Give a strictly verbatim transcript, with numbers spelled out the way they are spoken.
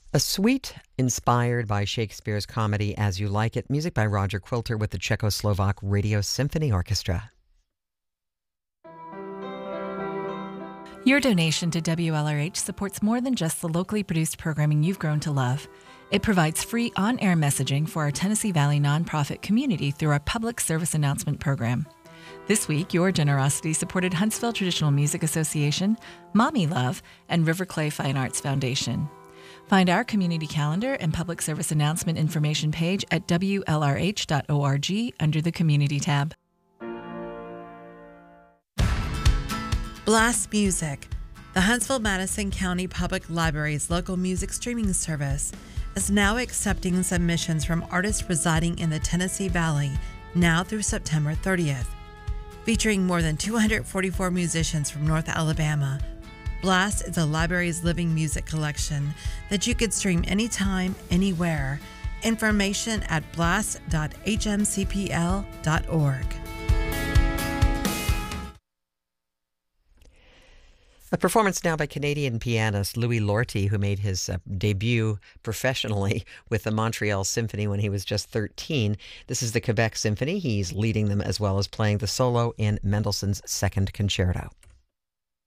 A suite inspired by Shakespeare's comedy As You Like It, music by Roger Quilter with the Czechoslovak Radio Symphony Orchestra. Your donation to W L R H supports more than just the locally produced programming you've grown to love. It provides free on-air messaging for our Tennessee Valley nonprofit community through our public service announcement program. This week, your generosity supported Huntsville Traditional Music Association, Mommy Love, and River Clay Fine Arts Foundation. Find our community calendar and public service announcement information page at W L R H dot org under the Community tab. Blast Music, the Huntsville-Madison County Public Library's local music streaming service, is now accepting submissions from artists residing in the Tennessee Valley now through September thirtieth. Featuring more than two hundred forty-four musicians from North Alabama, Blast is the library's living music collection that you could stream anytime, anywhere. Information at blast dot h m c p l dot org. A performance now by Canadian pianist Louis Lortie, who made his uh, debut professionally with the Montreal Symphony when he was just thirteen. This is the Quebec Symphony. He's leading them as well as playing the solo in Mendelssohn's Second Concerto.